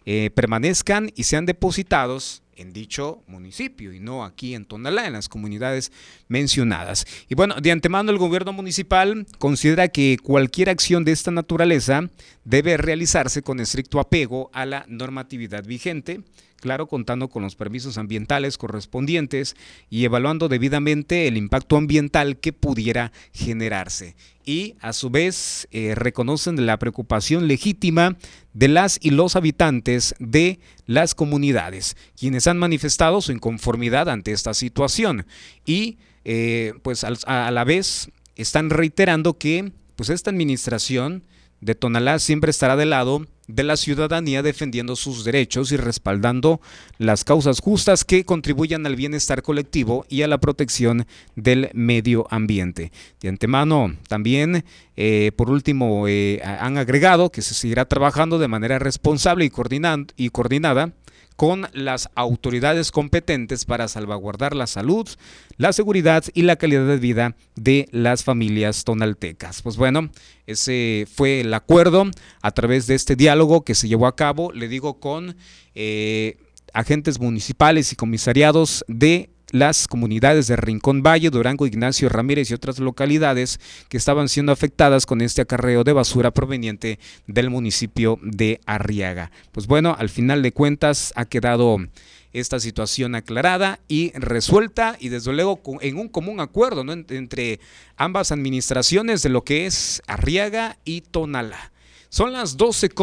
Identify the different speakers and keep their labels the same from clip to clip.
Speaker 1: permanezcan y sean depositados en dicho municipio y no aquí en Tonalá, en las comunidades mencionadas. Y bueno, de antemano el gobierno municipal considera que cualquier acción de esta naturaleza debe realizarse con estricto apego a la normatividad vigente, claro, contando con los permisos ambientales correspondientes y evaluando debidamente el impacto ambiental que pudiera generarse. Y a su vez reconocen la preocupación legítima de las y los habitantes de las comunidades, quienes han manifestado su inconformidad ante esta situación y pues a la vez están reiterando que pues esta administración de Tonalá siempre estará del lado de la ciudadanía defendiendo sus derechos y respaldando las causas justas que contribuyan al bienestar colectivo y a la protección del medio ambiente. De antemano, también, por último, han agregado que se seguirá trabajando de manera responsable y coordinada con las autoridades competentes para salvaguardar la salud, la seguridad y la calidad de vida de las familias tonaltecas. Pues bueno, ese fue el acuerdo a través de este diálogo que se llevó a cabo, le digo, con agentes municipales y comisariados de las comunidades de Rincón Valle, Durango, Ignacio Ramírez y otras localidades que estaban siendo afectadas con este acarreo de basura proveniente del municipio de Arriaga. Pues bueno, al final de cuentas ha quedado esta situación aclarada y resuelta y desde luego en un común acuerdo, ¿no?, entre ambas administraciones de lo que es Arriaga y Tonalá. Son las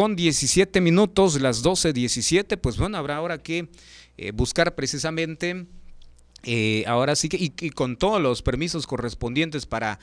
Speaker 1: 12:17, las 12:17, pues bueno, habrá ahora que buscar precisamente ahora sí que y con todos los permisos correspondientes para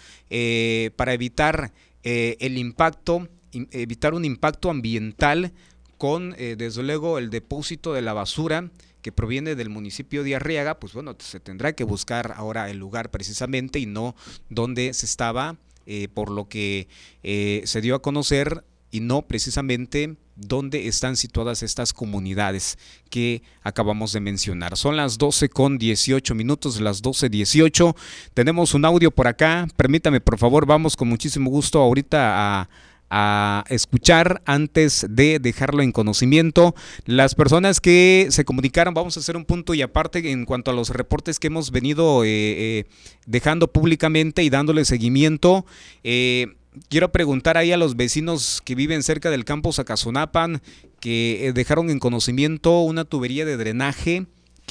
Speaker 1: evitar el impacto, evitar un impacto ambiental con desde luego el depósito de la basura que proviene del municipio de Arriaga. Pues bueno, se tendrá que buscar ahora el lugar precisamente y no donde se estaba, por lo que se dio a conocer, y no precisamente dónde están situadas estas comunidades que acabamos de mencionar. Son las 12:18, las 12:18. Tenemos un audio por acá. Permítame, por favor, vamos con muchísimo gusto ahorita a escuchar antes de dejarlo en conocimiento. Las personas que se comunicaron, vamos a hacer un punto y aparte en cuanto a los reportes que hemos venido dejando públicamente y dándole seguimiento. Quiero preguntar ahí a los vecinos que viven cerca del campus Acazonapan, que dejaron en conocimiento una tubería de drenaje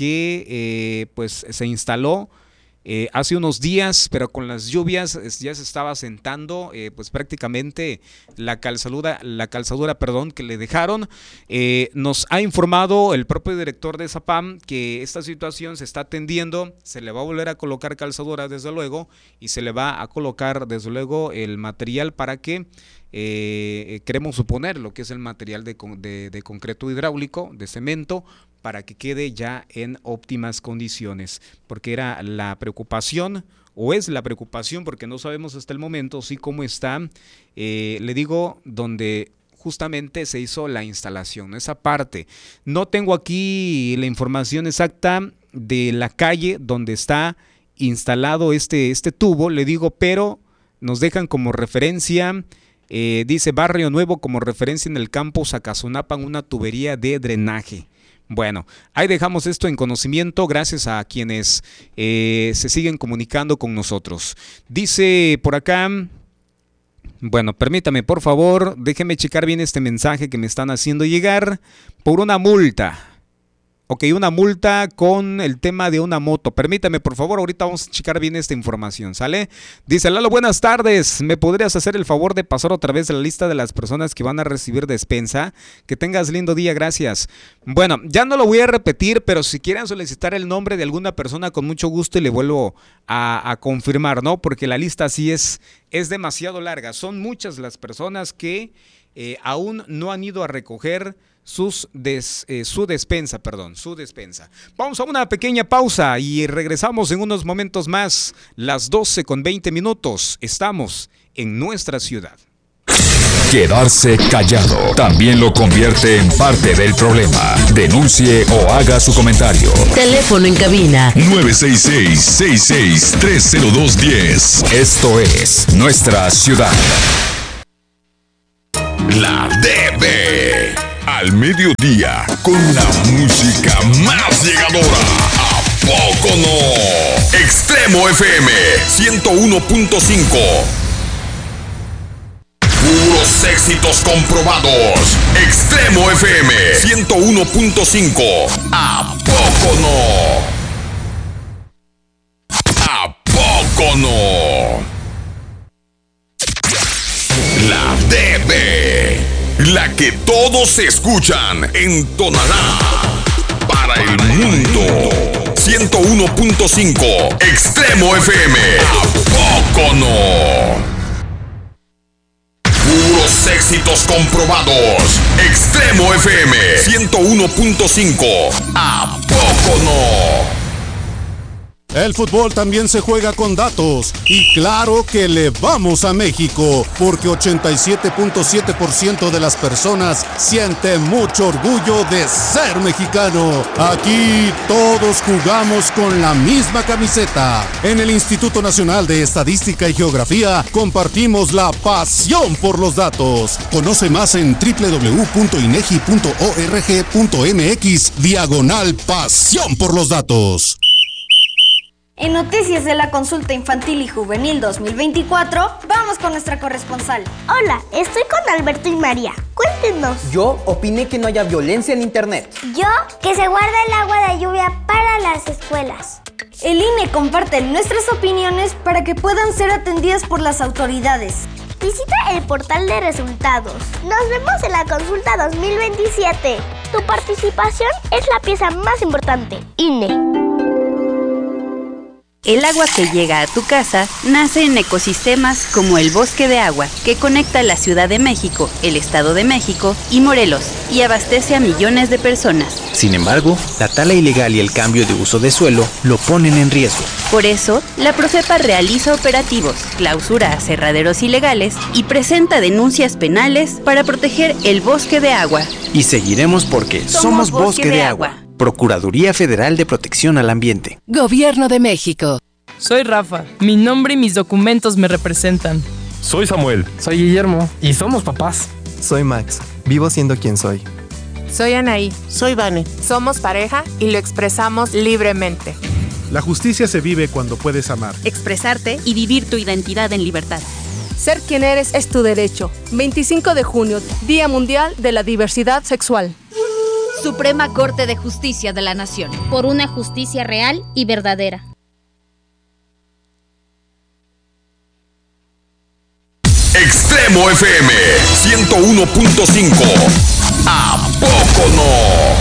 Speaker 1: que pues se instaló hace unos días, pero con las lluvias ya se estaba asentando pues prácticamente la calzadura que le dejaron. Nos ha informado el propio director de Zapam que esta situación se está atendiendo, se le va a volver a colocar calzadura desde luego y se le va a colocar desde luego el material para que queremos suponer lo que es el material de concreto hidráulico, de cemento, para que quede ya en óptimas condiciones, porque era la preocupación, o es la preocupación, porque no sabemos hasta el momento sí cómo está, le digo, donde justamente se hizo la instalación, esa parte. No tengo aquí la información exacta de la calle donde está instalado este tubo, le digo, pero nos dejan como referencia, dice Barrio Nuevo como referencia en el campus Acazonapan, una tubería de drenaje. Bueno, ahí dejamos esto en conocimiento gracias a quienes se siguen comunicando con nosotros. Dice por acá, bueno, permítame por favor, déjeme checar bien este mensaje que me están haciendo llegar por una multa. Ok, una multa con el tema de una moto. Permítame, por favor, ahorita vamos a checar bien esta información, ¿sale? Dice Lalo, buenas tardes. ¿Me podrías hacer el favor de pasar otra vez la lista de las personas que van a recibir despensa? Que tengas lindo día, gracias. Bueno, ya no lo voy a repetir, pero si quieren solicitar el nombre de alguna persona, con mucho gusto y le vuelvo a confirmar, ¿no? Porque la lista sí es demasiado larga. Son muchas las personas que aún no han ido a recoger su despensa. Vamos a una pequeña pausa y regresamos en unos momentos más. Las 12:20. Estamos en nuestra ciudad.
Speaker 2: Quedarse callado también lo convierte en parte del problema. Denuncie o haga su comentario.
Speaker 3: Teléfono en cabina
Speaker 2: 966-66-30210. Esto es Nuestra Ciudad. La DB al mediodía, con la música más llegadora. ¿A poco no? Extremo FM 101.5. Puros éxitos comprobados. Extremo FM 101.5. ¿A poco no? ¿A poco no? La DB, la que todos escuchan en Tonalá, para el mundo. 101.5 Extremo FM. ¿A poco no? Puros éxitos comprobados. Extremo FM 101.5. ¿A poco no?
Speaker 3: El fútbol también se juega con datos. Y claro que le vamos a México, porque 87.7% de las personas siente mucho orgullo de ser mexicano. Aquí todos jugamos con la misma camiseta. En el Instituto Nacional de Estadística y Geografía compartimos la pasión por los datos. Conoce más en www.inegi.org.mx/pasión por los datos.
Speaker 4: En Noticias de la Consulta Infantil y Juvenil 2024, vamos con nuestra corresponsal.
Speaker 5: Hola, estoy con Alberto y María. Cuéntenos.
Speaker 6: Yo opiné que no haya violencia en internet.
Speaker 5: Yo, que se guarda el agua de lluvia para las escuelas.
Speaker 4: El INE comparte nuestras opiniones para que puedan ser atendidas por las autoridades.
Speaker 5: Visita el portal de resultados. Nos vemos en la consulta 2027. Tu participación es la pieza más importante. INE.
Speaker 7: El agua que llega a tu casa nace en ecosistemas como el Bosque de Agua, que conecta la Ciudad de México, el Estado de México y Morelos, y abastece a millones de personas.
Speaker 8: Sin embargo, la tala ilegal y el cambio de uso de suelo lo ponen en riesgo.
Speaker 7: Por eso, la Profepa realiza operativos, clausura aserraderos ilegales y presenta denuncias penales para proteger el Bosque de Agua.
Speaker 8: Y seguiremos porque somos Bosque de Agua. Procuraduría Federal de Protección al Ambiente.
Speaker 9: Gobierno de México.
Speaker 10: Soy Rafa. Mi nombre y mis documentos me representan.
Speaker 11: Soy Samuel.
Speaker 12: Soy Guillermo. Y somos papás.
Speaker 13: Soy Max. Vivo siendo quien soy.
Speaker 14: Soy Anaí.
Speaker 15: Soy Vane.
Speaker 14: Somos pareja y lo expresamos libremente.
Speaker 16: La justicia se vive cuando puedes amar,
Speaker 7: expresarte y vivir tu identidad en libertad.
Speaker 17: Ser quien eres es tu derecho. 25 de junio, Día Mundial de la Diversidad Sexual.
Speaker 18: Suprema Corte de Justicia de la Nación.
Speaker 19: Por una justicia real y verdadera.
Speaker 2: Extremo FM 101.5. ¿A poco no?